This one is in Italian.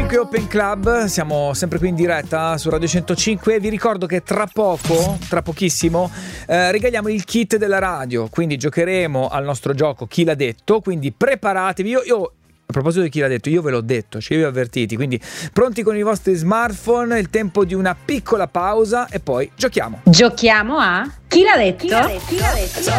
qui Open Club, siamo sempre qui in diretta su Radio 105. Vi ricordo che tra pochissimo, regaliamo il kit della radio, quindi giocheremo al nostro gioco Chi l'ha detto, quindi preparatevi. Io a proposito di Chi l'ha detto, io ve l'ho detto, ci vi ho avvertiti, quindi pronti con i vostri smartphone, è il tempo di una piccola pausa e poi giochiamo. Giochiamo a Chi l'ha detto? Chi l'ha detto?